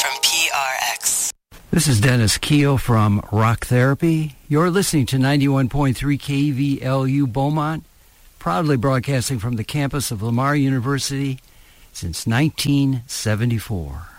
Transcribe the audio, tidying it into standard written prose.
from PRX. This is Dennis Keogh from Rock Therapy. You're listening to 91.3 KVLU Beaumont, proudly broadcasting from the campus of Lamar University since 1974.